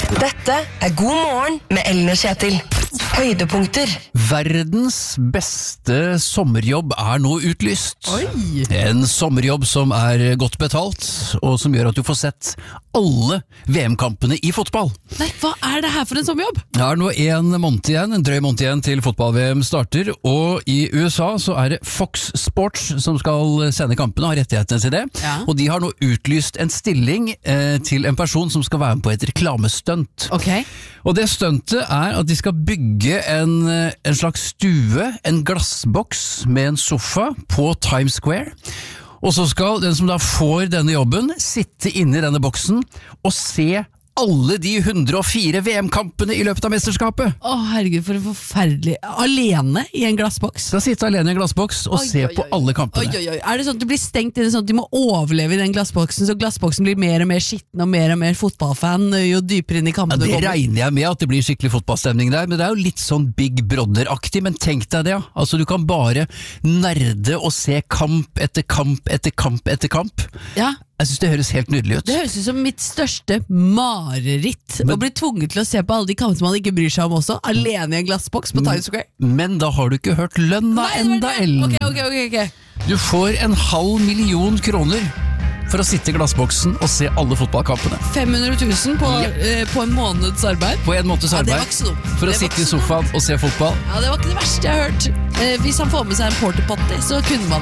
Dette God morgen med Ellen og Kjetil. Høydepunkter. Verdens beste sommerjobb nå utlyst. Oi! En sommerjobb som godt betalt, og som gjør at du får sett alle VM-kampene i fotball. Nei, hva det her for en sommerjobb? Det nå en drøy måned igjen til fotball-VM starter, og i USA så det Fox Sports som skal sende kampene, har rettighetene til det. Ja. Og de har nå utlyst en stilling til en person som skal være med på et reklamestunt. Ok. Og det stuntet at de skal bygge en slags stue, en glassboks med en sofa på Times Square. Og så skal den som da får denne jobben sitte inne i denne boksen og se alle de 104 VM-kampene i løpet av mesterskapet. Herregud, for en forferdelig... Alene i en glassboks? Skal sitte alene i en glassboks og se på alle kampene. Oi. Det sånn at du blir stengt inne, sånn at du må overleve i den glassboksen, så glassboksen blir mer og mer skitten og mer fotballfan jo dypere inn i kampene det regner jeg med at det blir skikkelig fotballstemning der, men det jo litt sånn Big Brother-aktig, men tenk deg det, ja. Altså, du kan bare nerde og se kamp etter kamp etter kamp etter kamp. Ja. Jeg synes det høres helt nydelig ut. Det høres ut som mitt største mareritt å bli tvunget til å se på alle de kampene man ikke bryr seg om også, alene i en glassboks på Times Square. Men da har du ikke hørt lønna enda, Ellen. Ok. Du får 500 000 kroner for å sitte i glassboksen og se alle fotballkampene. 500 000 på en måneds arbeid? På en måneds arbeid. Det var ikke så dumt. For å sitte i sofaen og se fotball. Ja, det var ikke det verste jeg har hørt. Hvis han får med seg en porter potty, så kunne man